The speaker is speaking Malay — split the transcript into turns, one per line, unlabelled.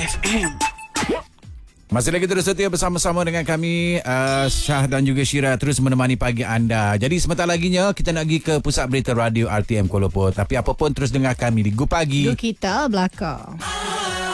FM.
Masih lagi terus setia bersama-sama dengan kami Syah dan juga Syira terus menemani pagi anda. Jadi sebentar laginya kita nak pergi ke pusat berita radio RTM Kuala Lumpur. Tapi apa pun terus dengar kami di Go Pagi.
Go kita belakang.